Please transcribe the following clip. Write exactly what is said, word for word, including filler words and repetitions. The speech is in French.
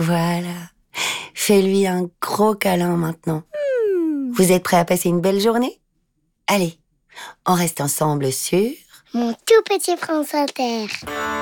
Voilà. Fais-lui un gros câlin maintenant. Mmh. Vous êtes prêts à passer une belle journée? Allez, on reste ensemble sur... Mon tout petit France Inter.